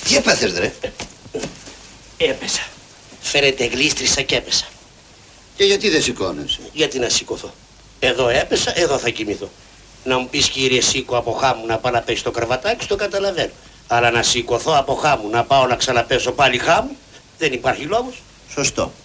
Τι έπαθες, ρε? Έπεσα. Φέρετε, γλίστρισα και έπεσα. Και γιατί δεν σηκώνεσαι? Γιατί να σηκωθώ. Εδώ έπεσα, εδώ θα κοιμηθώ. Να μου πεις, κύριε, σήκω από χάμου να πάω να πέσει το κρεβατάκι, το καταλαβαίνω. Αλλά να σηκωθώ από χάμου να πάω να ξαναπέσω πάλι χάμου, δεν υπάρχει λόγος. Σωστό.